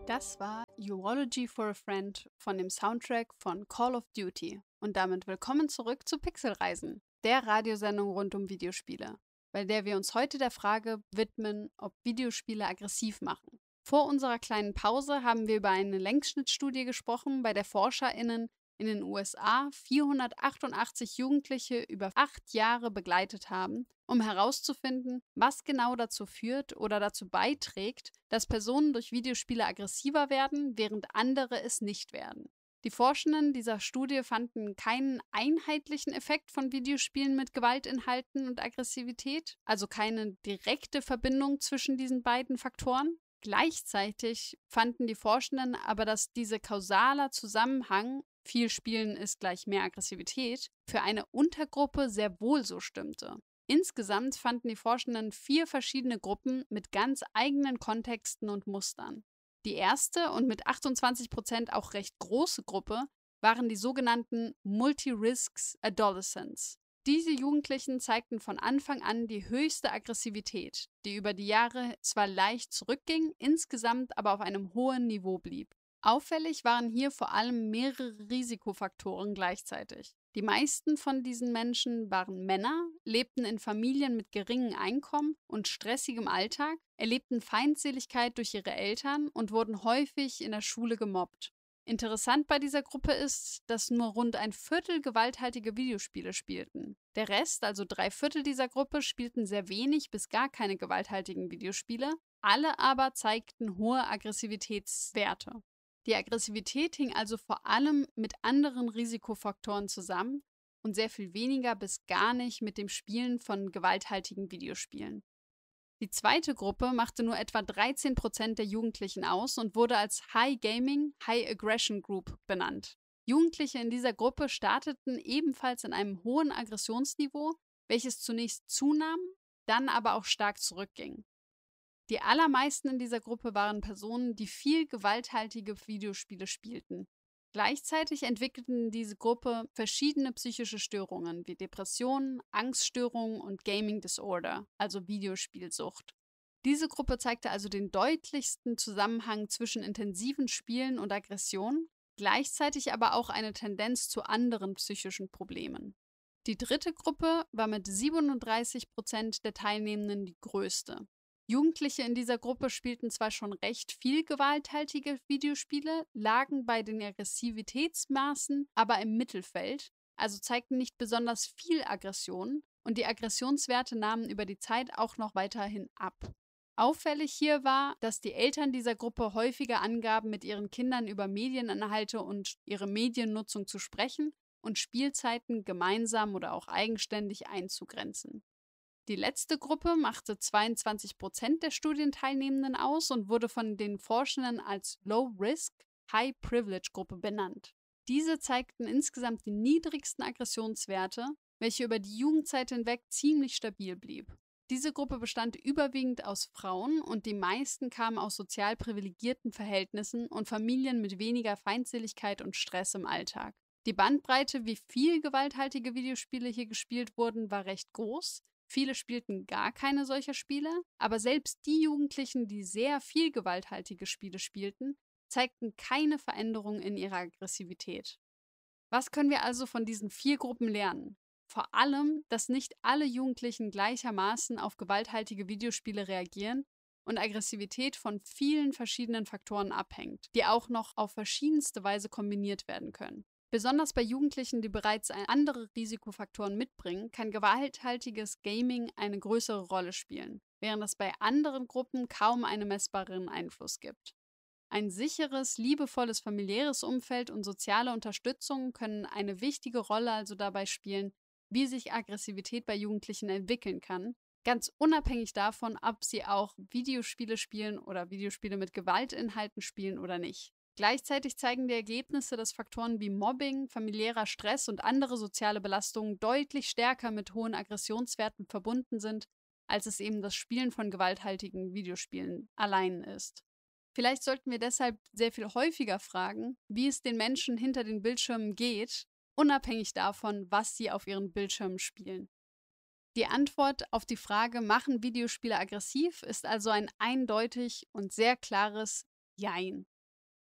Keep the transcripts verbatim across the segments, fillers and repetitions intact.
Das war Urology for a Friend von dem Soundtrack von Call of Duty. Und damit willkommen zurück zu Pixelreisen, der Radiosendung rund um Videospiele, bei der wir uns heute der Frage widmen, ob Videospiele aggressiv machen. Vor unserer kleinen Pause haben wir über eine Längsschnittstudie gesprochen, bei der ForscherInnen in den U S A vierhundertachtundachtzig Jugendliche über acht Jahre begleitet haben, um herauszufinden, was genau dazu führt oder dazu beiträgt, dass Personen durch Videospiele aggressiver werden, während andere es nicht werden. Die Forschenden dieser Studie fanden keinen einheitlichen Effekt von Videospielen mit Gewaltinhalten und Aggressivität, also keine direkte Verbindung zwischen diesen beiden Faktoren. Gleichzeitig fanden die Forschenden aber, dass dieser kausaler Zusammenhang, viel Spielen ist gleich mehr Aggressivität, für eine Untergruppe sehr wohl so stimmte. Insgesamt fanden die Forschenden vier verschiedene Gruppen mit ganz eigenen Kontexten und Mustern. Die erste und mit achtundzwanzig Prozent auch recht große Gruppe waren die sogenannten Multi-Risks Adolescents. Diese Jugendlichen zeigten von Anfang an die höchste Aggressivität, die über die Jahre zwar leicht zurückging, insgesamt aber auf einem hohen Niveau blieb. Auffällig waren hier vor allem mehrere Risikofaktoren gleichzeitig. Die meisten von diesen Menschen waren Männer, lebten in Familien mit geringem Einkommen und stressigem Alltag, erlebten Feindseligkeit durch ihre Eltern und wurden häufig in der Schule gemobbt. Interessant bei dieser Gruppe ist, dass nur rund ein Viertel gewalthaltige Videospiele spielten. Der Rest, also drei Viertel dieser Gruppe, spielten sehr wenig bis gar keine gewalthaltigen Videospiele. Alle aber zeigten hohe Aggressivitätswerte. Die Aggressivität hing also vor allem mit anderen Risikofaktoren zusammen und sehr viel weniger bis gar nicht mit dem Spielen von gewalthaltigen Videospielen. Die zweite Gruppe machte nur etwa dreizehn Prozent der Jugendlichen aus und wurde als High Gaming, High Aggression Group benannt. Jugendliche in dieser Gruppe starteten ebenfalls in einem hohen Aggressionsniveau, welches zunächst zunahm, dann aber auch stark zurückging. Die allermeisten in dieser Gruppe waren Personen, die viel gewalthaltige Videospiele spielten. Gleichzeitig entwickelten diese Gruppe verschiedene psychische Störungen wie Depressionen, Angststörungen und Gaming Disorder, also Videospielsucht. Diese Gruppe zeigte also den deutlichsten Zusammenhang zwischen intensiven Spielen und Aggression, gleichzeitig aber auch eine Tendenz zu anderen psychischen Problemen. Die dritte Gruppe war mit siebenunddreißig Prozent der Teilnehmenden die größte. Jugendliche in dieser Gruppe spielten zwar schon recht viel gewalthaltige Videospiele, lagen bei den Aggressivitätsmaßen aber im Mittelfeld, also zeigten nicht besonders viel Aggression und die Aggressionswerte nahmen über die Zeit auch noch weiterhin ab. Auffällig hier war, dass die Eltern dieser Gruppe häufiger angaben, mit ihren Kindern über Medieninhalte und ihre Mediennutzung zu sprechen und Spielzeiten gemeinsam oder auch eigenständig einzugrenzen. Die letzte Gruppe machte zweiundzwanzig Prozent der Studienteilnehmenden aus und wurde von den Forschenden als Low-Risk, High-Privilege-Gruppe benannt. Diese zeigten insgesamt die niedrigsten Aggressionswerte, welche über die Jugendzeit hinweg ziemlich stabil blieb. Diese Gruppe bestand überwiegend aus Frauen und die meisten kamen aus sozial privilegierten Verhältnissen und Familien mit weniger Feindseligkeit und Stress im Alltag. Die Bandbreite, wie viel gewalthaltige Videospiele hier gespielt wurden, war recht groß. Viele spielten gar keine solcher Spiele, aber selbst die Jugendlichen, die sehr viel gewalthaltige Spiele spielten, zeigten keine Veränderung in ihrer Aggressivität. Was können wir also von diesen vier Gruppen lernen? Vor allem, dass nicht alle Jugendlichen gleichermaßen auf gewalthaltige Videospiele reagieren und Aggressivität von vielen verschiedenen Faktoren abhängt, die auch noch auf verschiedenste Weise kombiniert werden können. Besonders bei Jugendlichen, die bereits andere Risikofaktoren mitbringen, kann gewalthaltiges Gaming eine größere Rolle spielen, während es bei anderen Gruppen kaum einen messbaren Einfluss gibt. Ein sicheres, liebevolles familiäres Umfeld und soziale Unterstützung können eine wichtige Rolle also dabei spielen, wie sich Aggressivität bei Jugendlichen entwickeln kann, ganz unabhängig davon, ob sie auch Videospiele spielen oder Videospiele mit Gewaltinhalten spielen oder nicht. Gleichzeitig zeigen die Ergebnisse, dass Faktoren wie Mobbing, familiärer Stress und andere soziale Belastungen deutlich stärker mit hohen Aggressionswerten verbunden sind, als es eben das Spielen von gewalthaltigen Videospielen allein ist. Vielleicht sollten wir deshalb sehr viel häufiger fragen, wie es den Menschen hinter den Bildschirmen geht, unabhängig davon, was sie auf ihren Bildschirmen spielen. Die Antwort auf die Frage, machen Videospiele aggressiv, ist also ein eindeutig und sehr klares Jein.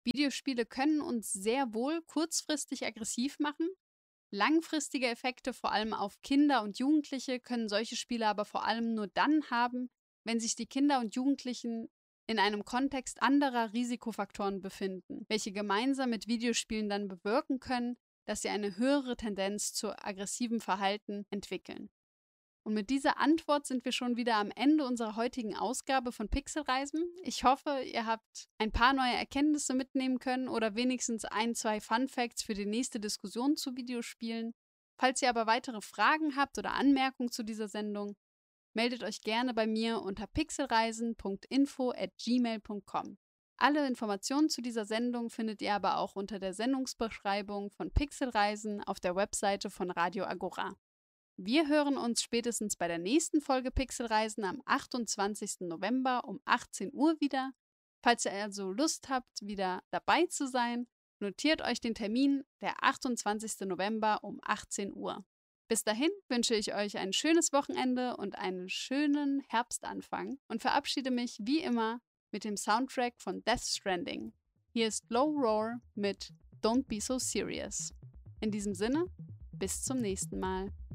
Videospiele können uns sehr wohl kurzfristig aggressiv machen. Langfristige Effekte, vor allem auf Kinder und Jugendliche, können solche Spiele aber vor allem nur dann haben, wenn sich die Kinder und Jugendlichen in einem Kontext anderer Risikofaktoren befinden, welche gemeinsam mit Videospielen dann bewirken können, dass sie eine höhere Tendenz zu aggressivem Verhalten entwickeln. Und mit dieser Antwort sind wir schon wieder am Ende unserer heutigen Ausgabe von Pixelreisen. Ich hoffe, ihr habt ein paar neue Erkenntnisse mitnehmen können oder wenigstens ein, zwei Fun Facts für die nächste Diskussion zu Videospielen. Falls ihr aber weitere Fragen habt oder Anmerkungen zu dieser Sendung, meldet euch gerne bei mir unter pixelreisen punkt info at gmail punkt com. Alle Informationen zu dieser Sendung findet ihr aber auch unter der Sendungsbeschreibung von Pixelreisen auf der Webseite von Radio Agora. Wir hören uns spätestens bei der nächsten Folge Pixelreisen am achtundzwanzigsten November um achtzehn Uhr wieder. Falls ihr also Lust habt, wieder dabei zu sein, notiert euch den Termin, der achtundzwanzigsten November um achtzehn Uhr. Bis dahin wünsche ich euch ein schönes Wochenende und einen schönen Herbstanfang und verabschiede mich wie immer mit dem Soundtrack von Death Stranding. Hier ist Low Roar mit Don't Be So Serious. In diesem Sinne, bis zum nächsten Mal.